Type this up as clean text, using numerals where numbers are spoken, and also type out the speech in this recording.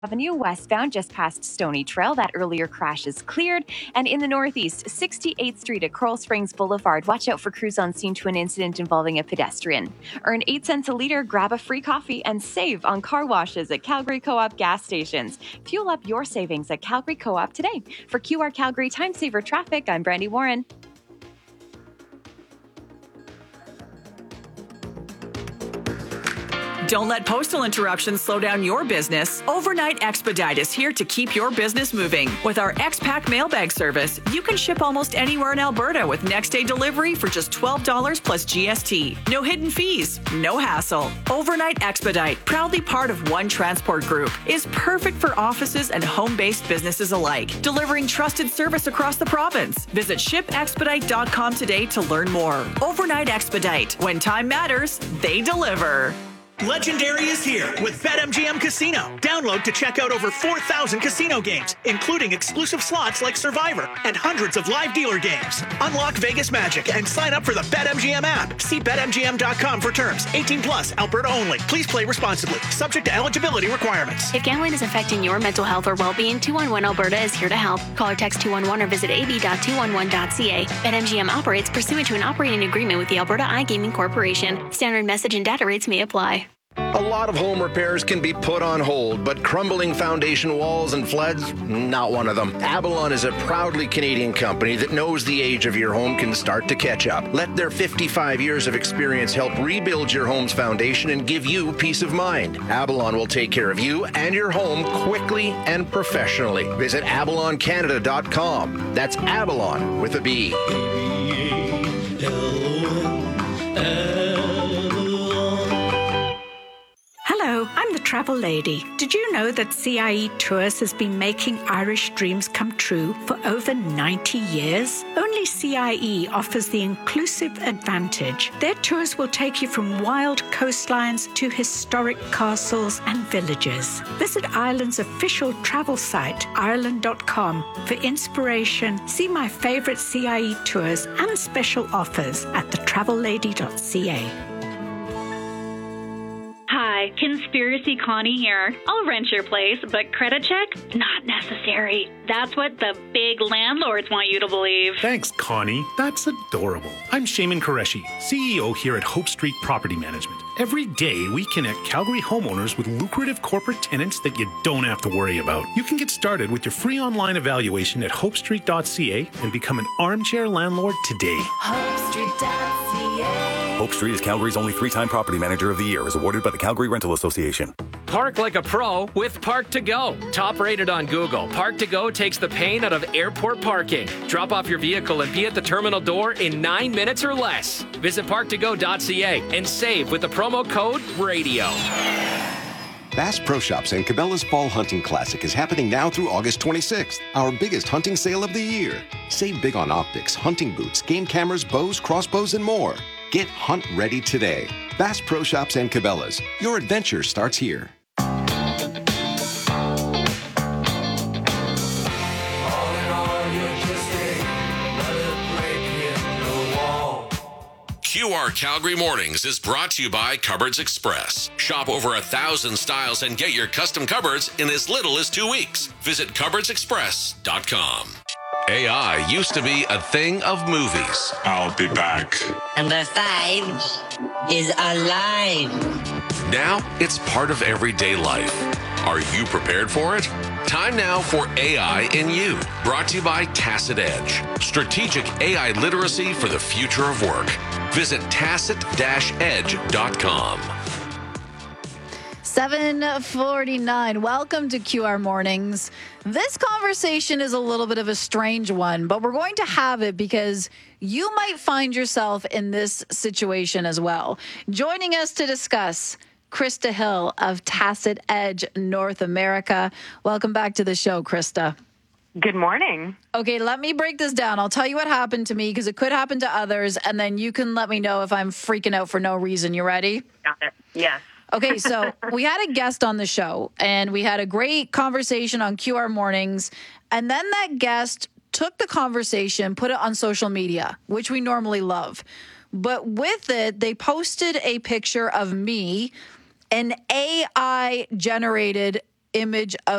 Avenue westbound just past Stony Trail. That earlier crash is cleared. And in the northeast, 68th Street at Coral Springs Boulevard. Watch out for crews on scene to an incident involving a pedestrian. Earn 8 cents a litre, grab a free coffee, and save on car washes at Calgary Co-op gas stations. Fuel up your savings at Calgary Co-op today. For QR Calgary Time Saver Traffic, I'm Brandy Warren. Don't let postal interruptions slow down your business. Overnight Expedite is here to keep your business moving. With our X-Pack mailbag service, you can ship almost anywhere in Alberta with next-day delivery for just $12 plus GST. No hidden fees, no hassle. Overnight Expedite, proudly part of One Transport Group, is perfect for offices and home-based businesses alike, delivering trusted service across the province. Visit shipexpedite.com today to learn more. Overnight Expedite. When time matters, they deliver. Legendary is here with BetMGM Casino. Download to check out over 4,000 casino games, including exclusive slots like Survivor and hundreds of live dealer games. Unlock Vegas magic and sign up for the BetMGM app. See BetMGM.com for terms. 18 plus, Alberta only. Please play responsibly. Subject to eligibility requirements. If gambling is affecting your mental health or well-being, 211 Alberta is here to help. Call or text 211 or visit ab.211.ca. BetMGM operates pursuant to an operating agreement with the Alberta iGaming Corporation. Standard message and data rates may apply. A lot of home repairs can be put on hold, but crumbling foundation walls and floods, not one of them. Avalon is a proudly Canadian company that knows the age of your home can start to catch up. Let their 55 years of experience help rebuild your home's foundation and give you peace of mind. Avalon will take care of you and your home quickly and professionally. Visit avaloncanada.com. That's Avalon with a B. Hello, I'm the Travel Lady. Did you know that CIE Tours has been making Irish dreams come true for over 90 years? Only CIE offers the inclusive advantage. Their tours will take you from wild coastlines to historic castles and villages. Visit Ireland's official travel site, ireland.com, for inspiration. See my favorite CIE tours and special offers at thetravellady.ca. Hi, Conspiracy Connie here. I'll rent your place, but credit check? Not necessary. That's what the big landlords want you to believe. Thanks, Connie. That's adorable. I'm Shaman Qureshi, CEO here at Hope Street Property Management. Every day, we connect Calgary homeowners with lucrative corporate tenants that you don't have to worry about. You can get started with your free online evaluation at hopestreet.ca and become an armchair landlord today. HopeStreet.ca. Hope Street is Calgary's only 3-time Property Manager of the Year, as awarded by the Calgary Rental Association. Park like a pro with Park to Go. Top rated on Google, Park to Go takes the pain out of airport parking. Drop off your vehicle and be at the terminal door in 9 minutes or less. Visit parktogo.ca and save with the promo code RADIO. Bass Pro Shops and Cabela's Fall Hunting Classic is happening now through August 26th, our biggest hunting sale of the year. Save big on optics, hunting boots, game cameras, bows, crossbows, and more. Get hunt ready today. Bass Pro Shops and Cabela's. Your adventure starts here. QR Calgary Mornings is brought to you by Cupboards Express. Shop over 1,000 styles and get your custom cupboards in as little as 2 weeks. Visit cupboardsexpress.com. AI used to be a thing of movies. I'll be back. Number 5 is alive. Now it's part of everyday life. Are you prepared for it? Time now for AI in You, brought to you by Tacit Edge. Strategic AI literacy for the future of work. Visit tacit-edge.com. 7:49. Welcome to QR Mornings. This conversation is a little bit of a strange one, but we're going to have it because you might find yourself in this situation as well. Joining us to discuss, Krista Hill of Tacit Edge North America. Welcome back to the show, Krista. Good morning. Okay, let me break this down. I'll tell you what happened to me because it could happen to others, and then you can let me know if I'm freaking out for no reason. You ready? Got it. Yes. Okay, so we had a guest on the show, and we had a great conversation on QR Mornings, and then that guest took the conversation, put it on social media, which we normally love. But with it, they posted a picture of me, an AI-generated image of